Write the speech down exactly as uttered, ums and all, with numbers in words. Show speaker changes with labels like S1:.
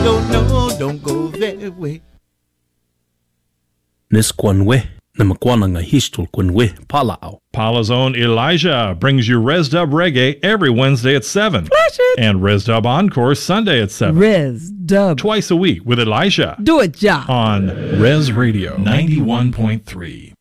S1: No, no, don't go that way.
S2: Niskwanwe, Namakwananga Histol Kwanwe, Palao.
S3: Pala's own Elijah brings you Res Dub Reggae every Wednesday at seven.
S4: Flash it.
S3: And Res Dub Encore Sunday at seven.
S4: Res Dub.
S3: Twice a week with Elijah.
S4: Do it, ja.
S3: On Res Radio ninety-one point three.